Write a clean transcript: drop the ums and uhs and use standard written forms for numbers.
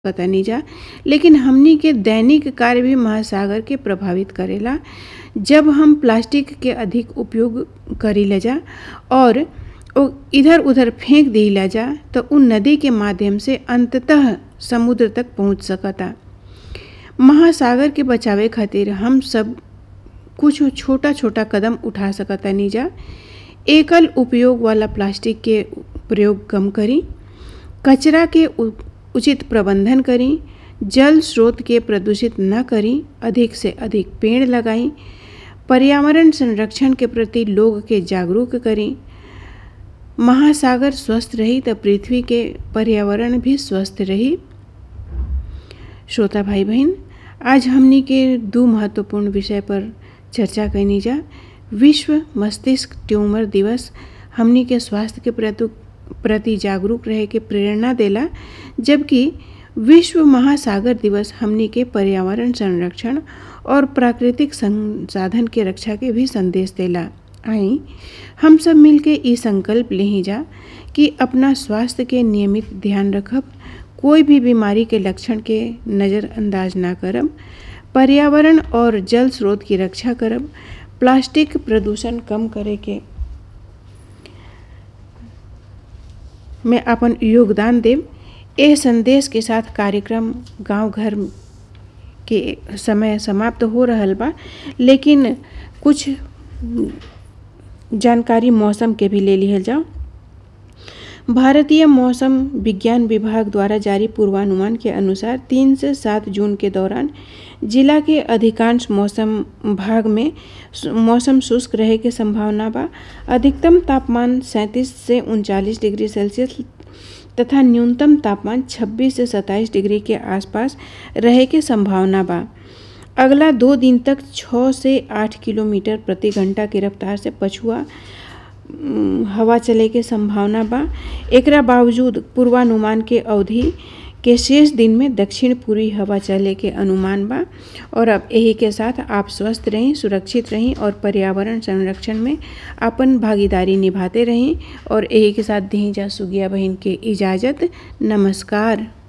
सकतानी जा, लेकिन हमनी के दैनिक कार्य भी महासागर के प्रभावित करेला। जब हम प्लास्टिक के अधिक उपयोग करीला जा और इधर उधर फेंक देला जा तो उ नदी के माध्यम से अंततः समुद्र तक पहुंच सकता। महासागर के बचावे खातिर हम सब कुछ छोटा छोटा कदम उठा सकतानी जा। एकल उपयोग वाला प्लास्टिक के प्रयोग कम करी, कचरा के उचित प्रबंधन करी, जल स्रोत के प्रदूषित न करी, अधिक से अधिक पेड़ लगाई, पर्यावरण संरक्षण के प्रति लोग के जागरूक करी। महासागर स्वस्थ रही तो पृथ्वी के पर्यावरण भी स्वस्थ रही। श्रोता भाई बहन, आज हमनी के दो महत्वपूर्ण विषय पर चर्चा करनी जा। विश्व मस्तिष्क ट्यूमर दिवस हमनी के स्वास्थ्य के प्रति जागरूक रहे के प्रेरणा देला, जबकि विश्व महासागर दिवस हमनी के पर्यावरण संरक्षण और प्राकृतिक संसाधन के रक्षा के भी संदेश देला। आई हम सब मिलके ई संकल्प लेही जा कि अपना स्वास्थ्य के नियमित ध्यान रखब, कोई भी बीमारी के लक्षण के नज़रअंदाज ना करब, पर्यावरण और जल स्रोत की रक्षा करब, प्लास्टिक प्रदूषण कम करे के में अपन योगदान देव। यह संदेश के साथ कार्यक्रम गांव घर के समय समाप्त हो रहल बा, लेकिन कुछ जानकारी मौसम के भी ले लिहल जाओ। भारतीय मौसम विज्ञान विभाग द्वारा जारी पूर्वानुमान के अनुसार 3 से 7 जून के दौरान जिला के अधिकांश मौसम भाग में मौसम शुष्क रहे के संभावना बा। अधिकतम तापमान 37 से 39 डिग्री सेल्सियस तथा न्यूनतम तापमान 26 से 27 डिग्री के आसपास रहे के संभावना बा। अगला 2 दिन तक 6 से 8 किलोमीटर प्रति घंटा की रफ्तार से पछुआ हवा चले के संभावना बा। एकरा बावजूद पूर्वानुमान के अवधि के शेष दिन में दक्षिण पूर्वी हवा चले के अनुमान बा। और अब यही के साथ आप स्वस्थ रहें, सुरक्षित रहें और पर्यावरण संरक्षण में अपन भागीदारी निभाते रहें। और यही के साथ दें जा सुगिया बहन के इजाज़त। नमस्कार।